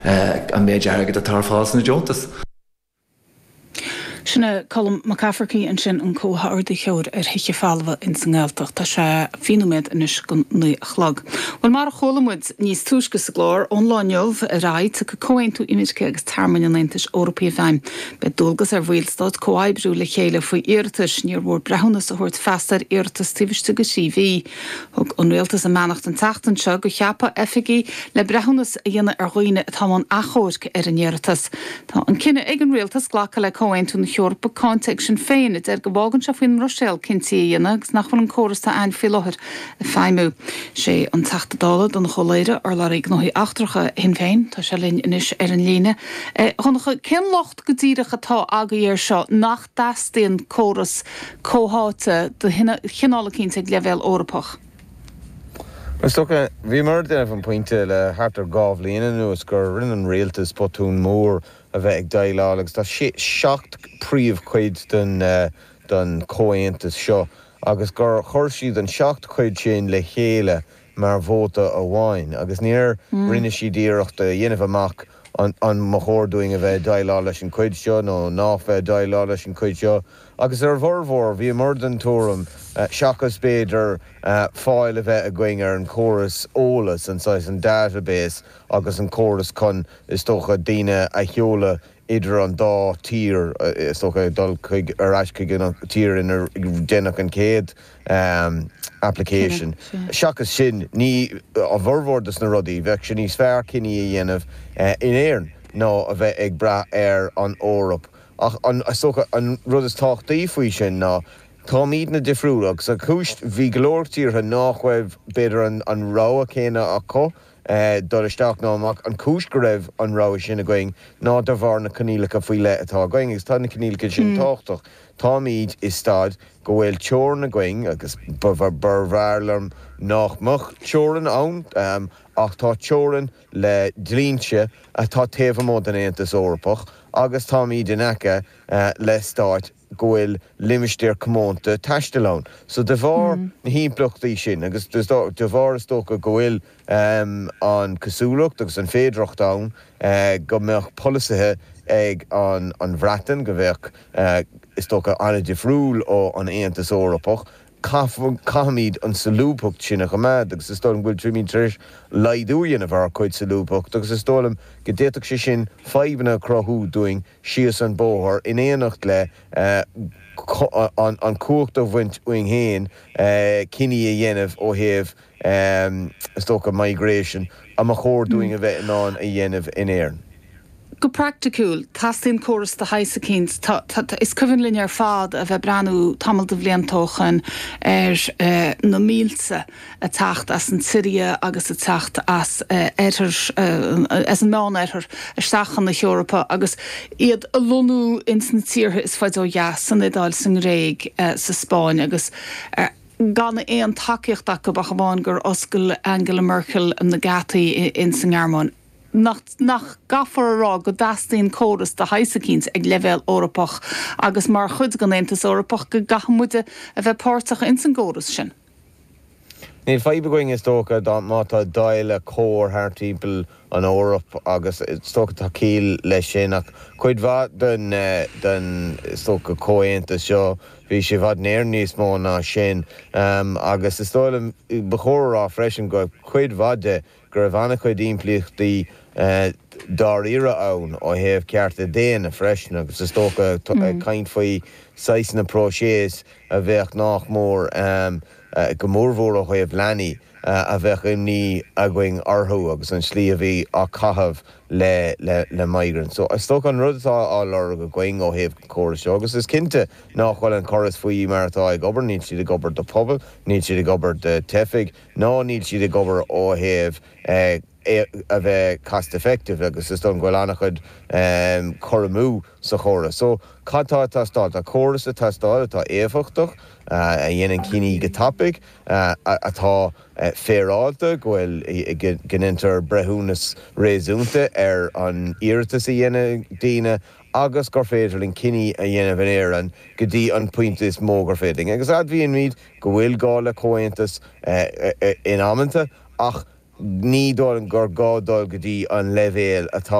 an méid agad a tarfás na Jotas. Sinna Colm McCafferty an sin an cóthárdaí cheúr hiiche fáilmha in san Gaeltacht tá sé fínuméid inis gon nu chlag. Bhfuil mar a cholamid níos túisce sa glór ónláineolh a ráid go cóhain tú imimeisce agus termine lentais Europí bhaim be dulgas bhilstad cóhaibbrú le chéile faoi iirtas níor bhór brehannas a thuirt festar iirtas tíbiste go CV thug an réaltas a menacht an tatan seo go cheappa effigií le brehannas a dhéanana ar roiine a támán achóirc ar an iirtas. Tá an cinenne ag an réaltas ghlacha le cóhain tú Europa context sin féin it go bágan se faoin Rochelle cinntíí agus nach bhfuil an choras tá ein filáthir a feimú sé an tachtadala don choléire ar le ag nóí achtracha hin féin tá se linn inis ar an líne. Chunach cin locht go dtíirecha tá agaíar seo nach dastíon choras cóháte do chinála cinnte ag level Europach. Stocha bhí mar den fan pointe le hartar gáh líana nuas gur rinne réaltas potún mór a bheith ag daileálagus tá seacht príomh chuid don cóhaontas seo agus gur chuir siad an seacht chuid sin le chéile mar bhóta a bháin agus níor rinne siad díireachta dhéanamh amach an mochórdúing a bheith daileá leis an chuid seo nó nach bheith daileá leis an chuid seo agus ar bhormhór bhí mar den túram seachas beidir fáil a bheith a going ar an choras ólas an database agus an choras chun is tócha daine a cheola idir an dá tír is tócha dul chuig ar eisciig an tír in dénach an céad application. Seachas sin ní a bhormhórdas na rudaí bheith sin níos fearr cinní a dhéanamh in éireann nó a bheith ag bra ar an Órap. Ach an rud is táchtaí faoi sin ná tá míad na difriúach sa chúist bhí glóirtíortha nachhaibh beidir an rá a chéine a có dul isteach ná amach an chúis go raibh an rá sin a going ná de bhar na canílacha faoi le atá going gus tá na canílacha sin táchtach. Tá míad is stad go bhfuil teor na going agus bhharlarm nach much teoran ann ach tá teoran le dlínse atá taobh mód an Aontas Eorpach agus tá míad in aice le stáit go bhfuil limistéir commónta taistelán. So de bhar na híimplachtaí sin agus de bhar is tócha go bhfuil an cosúlacht agus an féidireacht ann go mbeadh polisithe ag an bhreatain go bheadh is tócha anna difriúil ó an Aontas Eorpach Cahamíd an salúpacht sinna chamad agus is tólam bhfuil trímí tris laidúin a bhar chuid salúpacht agus is tólam go déach sé sin feibhna crothú doing sios an bóthir in éanacht le an cuacht a bhaint uing héin cinní a dhéanamh ó thaobh is tócha migration a mar chóirúing a bheith anán a dhéanamh in éireann. Go practicúil, tastíon choras de haise cíns, is cuimhin linn ar fád a bheith breanú tamil de bhliantóchan na mílsa a tacht as an Syria agus a tacht as an mán éitir stachan na Eorpa agus iad a lonú ins na tíortha is faid ó san idáil san réig sa Spáin agus ganna éon takeíocht a go bachamán gur oscail Angela Merkel na gataí in san Gearmán. Nach gafar ará go dastíon córas de haisacíns ag level Eorpach agus mar chud gan Aontas Eorpach go gahamúide a bheith páirteach in san córas sin. Níl feibegoing is tócha mátá daile cór thar timpeall an Eorp agus is tócha tá cíl leis sin ach chuid bhad den is tócha cóhaontas seo bhí sé bhad néir níos mó ná sin agus is tóla bechórá freisin go chuid bhade gur bhana chuid implíochtaí dáíire ann ó thaobh cearta déana freisin agus is tócha caint faoi 6 na próséis a bheith nach mór go mórmhór ó thaobh leanaí a bheith imní a going orthú agus an slí a bhí a caitheamh le migrant. So is tócha an rudatá álar go going ó thaobh choras seo agus is cinnte nachhfuil an choras faoí mar atá ag obair níl siad ag obair do pobal, níl siad ag obair de teifig, ná níl siad ag obair ó thaobh a bheith cost effective agus is don ghfuil annach chud choramú sa choras. So catá tá stáil a choras a tá stáil atá éfachtach a dhéanaan cíní go tapig atá féráilta gohfuil gnintar brethúnas réasúnta ar an iiritas a dhéana daoine agus gur féidir linn cinní a dhéanamh in éireann go dtí an puinte is mó gur féidir. Agus bhíon míad go bhfuil gála cóhaontas in amanta ach ní dul an gur gádul go dtí an levéil atá